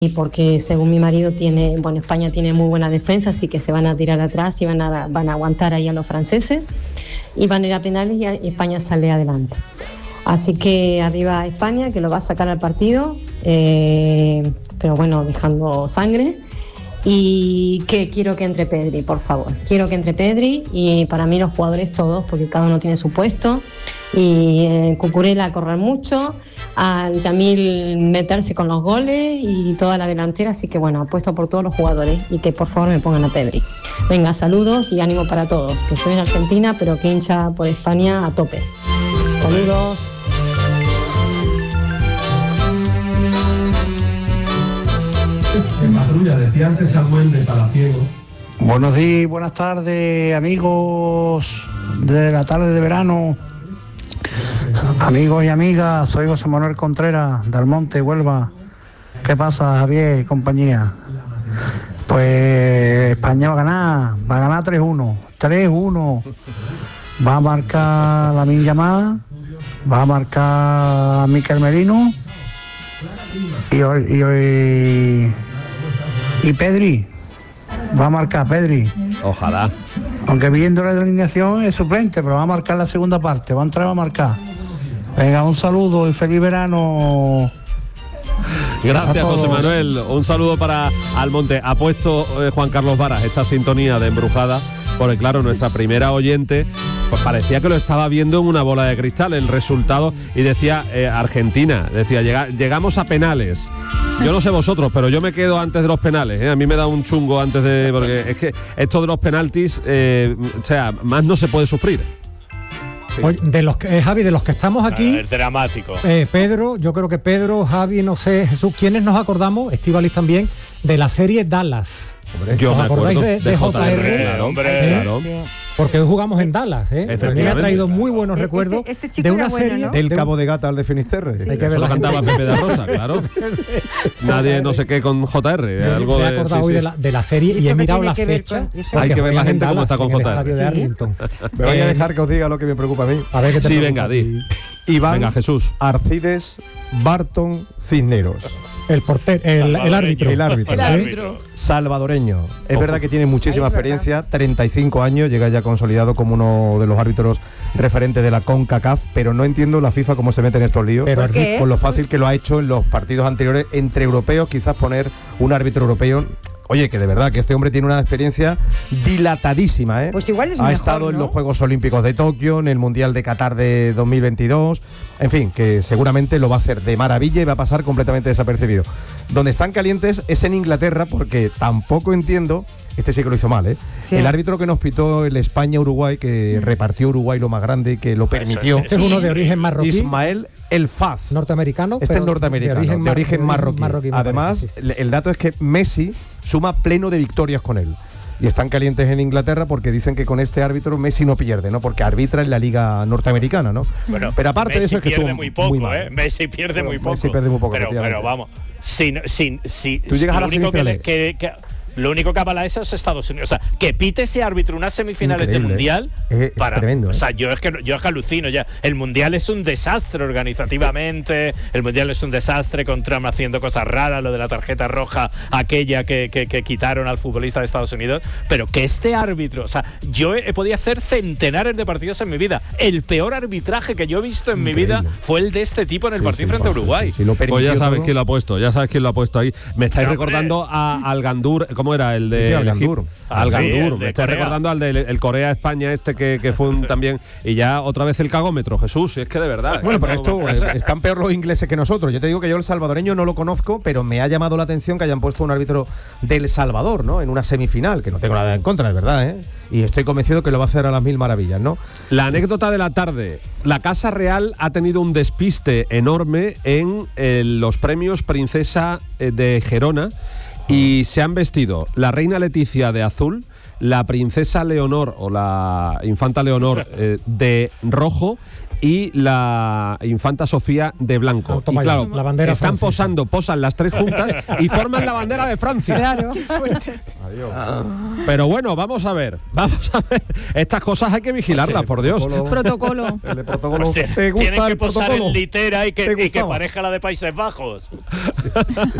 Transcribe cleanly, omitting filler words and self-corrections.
y porque según mi marido España tiene muy buena defensa, así que se van a tirar atrás y van a aguantar ahí a los franceses y van a ir a penales y España sale adelante. Así que arriba España, que lo va a sacar al partido, pero bueno, dejando sangre. Y que quiero que entre Pedri, por favor. Quiero que entre Pedri y para mí los jugadores todos, porque cada uno tiene su puesto. Y Cucurella a correr mucho, a Yamil meterse con los goles y toda la delantera. Así que bueno, apuesto por todos los jugadores y que por favor me pongan a Pedri. Venga, saludos y ánimo para todos. Que soy en Argentina, pero que hincha por España a tope. Saludos. En patrulla, decía antes Samuel de Palaciegos. Buenos días, buenas tardes, amigos de la tarde de verano, amigos y amigas. Soy José Manuel Contreras, de Almonte, Huelva. ¿Qué pasa, Javier y compañía? Pues España va a ganar 3-1. 3-1. Va a marcar Lamine Yamal, va a marcar Mikel Merino y Pedri. Va a marcar Pedri. Ojalá. Aunque viendo la alineación es suplente, pero va a marcar la segunda parte. Va a entrar, va a marcar. Venga, un saludo y feliz verano. Gracias, José Manuel. Un saludo para Almonte. Ha puesto Juan Carlos Varas esta sintonía de Embrujada, porque claro, nuestra primera oyente pues parecía que lo estaba viendo en una bola de cristal, el resultado, y decía Argentina, decía llegamos a penales. Yo no sé vosotros, pero yo me quedo antes de los penales, ¿eh? A mí me da un chungo antes de... Porque es que esto de los penaltis, o sea, más no se puede sufrir. Sí. Oye, de los que, Javi, de los que estamos aquí... Es dramático. Pedro, yo creo que Pedro, Javi, no sé, Jesús, ¿quiénes nos acordamos? Estíbaliz también, de la serie Dallas. Hombre, yo me acordáis acuerdo de JR? Claro, hombre. Claro. Porque hoy jugamos en Dallas, ¿eh? A mí me ha traído muy buenos recuerdos de una serie... Bueno, ¿no? Del Cabo de Gata al de Finisterre. Hay que ver lo cantaba Pepe de Rosa, claro. Nadie no sé qué con JR. Algo me he acordado hoy de la serie y he mirado la fecha. Hay que ver la gente cómo está con JR. Estadio de Arlington. Me voy a dejar que os diga lo que me preocupa a mí. A ver qué te Sí, preocupa. venga, di. Iván Venga, Jesús. Arcides Barton Cisneros. El portero, el árbitro. El árbitro. Salvadoreño. Es verdad que tiene muchísima experiencia, 35 años, llega ya consolidado como uno de los árbitros referentes de la CONCACAF, pero no entiendo la FIFA cómo se mete en estos líos, ¿Por qué? con lo fácil que lo ha hecho en los partidos anteriores entre europeos, quizás poner un árbitro europeo. Oye, que de verdad que este hombre tiene una experiencia dilatadísima, ¿eh? Pues igual es ha mejor, estado en ¿no? los Juegos Olímpicos de Tokio, en el Mundial de Qatar de 2022, en fin, que seguramente lo va a hacer de maravilla y va a pasar completamente desapercibido. Donde están calientes es en Inglaterra, porque tampoco entiendo, este sí que lo hizo mal, ¿eh? Sí. El árbitro que nos pitó el España-Uruguay, que repartió Uruguay lo más grande, que lo permitió. Este es uno de origen marroquí. Ismael El Faz. Norteamericano. Este es norteamericano, de origen marroquí. Además, parece, sí. el dato es que Messi suma pleno de victorias con él. Y están calientes en Inglaterra porque dicen que con este árbitro Messi no pierde, ¿no? Porque arbitra en la liga norteamericana, ¿no? Bueno, pero aparte de eso es que pierde son muy poco, mal. Messi pierde muy poco. Messi pierde muy poco, pero vamos, si tú llegas a la semifinal. Lo único que avala eso es Estados Unidos. O sea, que pite ese árbitro unas semifinales de Mundial. Es tremendo. O sea, yo es que alucino ya. El Mundial es un desastre organizativamente. El Mundial es un desastre con Trump haciendo cosas raras, lo de la tarjeta roja, aquella que quitaron al futbolista de Estados Unidos. Pero que este árbitro, o sea, yo he podido hacer centenares de partidos en mi vida. El peor arbitraje que yo he visto en mi vida fue el de este tipo en el partido frente a Uruguay. Pues ya sabes quién lo ha puesto, ahí. Me estáis recordando al Gandur. ¿Cómo era? El de al Gandur. Al Gandur. Me estoy Corea. recordando al del Corea-España que fue también. Y ya otra vez el cagómetro, Jesús. Es que de verdad. Bueno, pero esto están peor los ingleses que nosotros. Yo te digo que yo el salvadoreño no lo conozco, pero me ha llamado la atención que hayan puesto un árbitro del Salvador, ¿no? En una semifinal, que no tengo nada en contra, de verdad, ¿eh? Y estoy convencido que lo va a hacer a las mil maravillas, ¿no? La anécdota de la tarde. La Casa Real ha tenido un despiste enorme en los premios Princesa de Gerona. Y se han vestido la reina Leticia de azul, la princesa Leonor o la infanta Leonor de rojo y la infanta Sofía de blanco. Y claro, la bandera están francesa. posan las tres juntas y forman la bandera de Francia. Claro, fuerte. Adiós. Pero bueno, vamos a ver. Estas cosas hay que vigilarlas, por Dios. Protocolo. El de protocolo. Hostia, ¿Te gusta tienen que el posar protocolo? en litera y que gustaba? pareja la de Países Bajos.